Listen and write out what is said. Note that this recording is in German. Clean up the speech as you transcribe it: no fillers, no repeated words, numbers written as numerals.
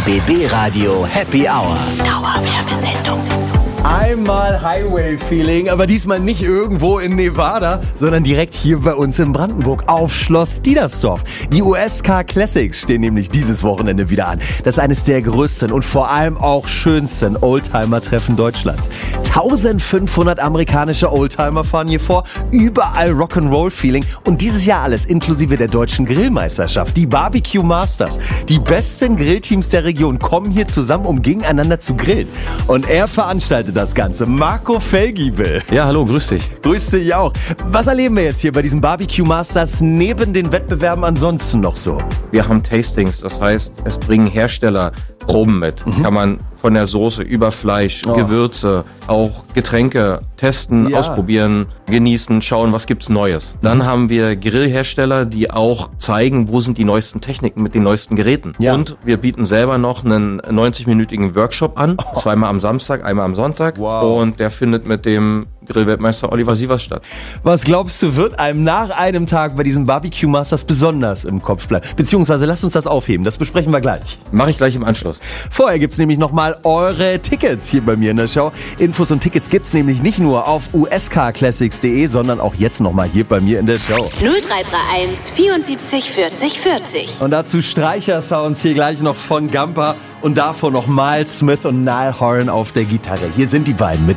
RBB Radio Happy Hour. Dauerwerbesendung. Einmal Highway-Feeling, aber diesmal nicht irgendwo in Nevada, sondern direkt hier bei uns in Brandenburg auf Schloss Diedersdorf. Die USK Classics stehen nämlich dieses Wochenende wieder an. Das ist eines der größten und vor allem auch schönsten Oldtimer-Treffen Deutschlands. 1500 amerikanische Oldtimer fahren hier vor, überall Rock'n'Roll-Feeling und dieses Jahr alles inklusive der deutschen Grillmeisterschaft, die Barbecue Masters. Die besten Grillteams der Region kommen hier zusammen, um gegeneinander zu grillen. Und er veranstaltet das Ganze. Marco Felgiebel. Ja, hallo, grüß dich. Grüß dich auch. Was erleben wir jetzt hier bei diesem Barbecue Masters neben den Wettbewerben ansonsten noch so? Wir haben Tastings, das heißt, es bringen Hersteller Proben mit. Kann man von der Soße über Fleisch, Gewürze, auch Getränke testen, ausprobieren, genießen, schauen, was gibt's Neues. Dann haben wir Grillhersteller, die auch zeigen, wo sind die neuesten Techniken mit den neuesten Geräten. Ja. Und wir bieten selber noch einen 90-minütigen Workshop an, zweimal am Samstag, einmal am Sonntag. Wow. Und der findet mit dem Grillweltmeister Oliver Sievers statt. Was glaubst du, wird einem nach einem Tag bei diesem Barbecue Masters besonders im Kopf bleiben? Beziehungsweise lasst uns das aufheben, das besprechen wir gleich. Mache ich gleich im Anschluss. Vorher gibt's nämlich nochmal eure Tickets hier bei mir in der Show. Infos und Tickets gibt's nämlich nicht nur auf uskclassics.de, sondern auch jetzt nochmal hier bei mir in der Show. 0331 74 40 40. Und dazu Streicher-Sounds hier gleich noch von Gamper und davor noch Miles Smith und Niall Horan auf der Gitarre. Hier sind die beiden mit